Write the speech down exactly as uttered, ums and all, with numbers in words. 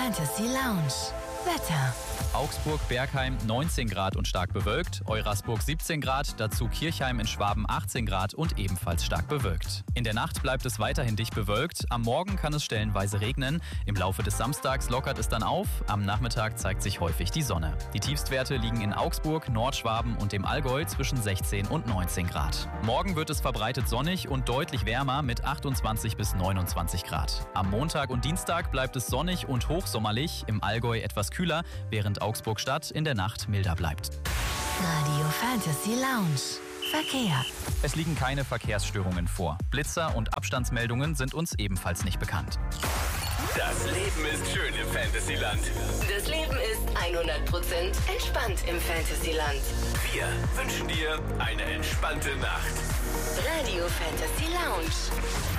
Fantasy Lounge. Wetter. Augsburg-Bergheim neunzehn Grad und stark bewölkt, Eurasburg siebzehn Grad, dazu Kirchheim in Schwaben achtzehn Grad und ebenfalls stark bewölkt. In der Nacht bleibt es weiterhin dicht bewölkt, am Morgen kann es stellenweise regnen, im Laufe des Samstags lockert es dann auf, am Nachmittag zeigt sich häufig die Sonne. Die Tiefstwerte liegen in Augsburg, Nordschwaben und dem Allgäu zwischen sechzehn und neunzehn Grad. Morgen wird es verbreitet sonnig und deutlich wärmer mit achtundzwanzig bis neunundzwanzig Grad. Am Montag und Dienstag bleibt es sonnig und hochsommerlich, im Allgäu etwas kühler, während Augsburg-Stadt in der Nacht milder bleibt. Radio Fantasy Lounge. Verkehr. Es liegen keine Verkehrsstörungen vor. Blitzer und Abstandsmeldungen sind uns ebenfalls nicht bekannt. Das Leben ist schön im Fantasyland. Das Leben ist hundert Prozent entspannt im Fantasyland. Wir wünschen dir eine entspannte Nacht. Radio Fantasy Lounge.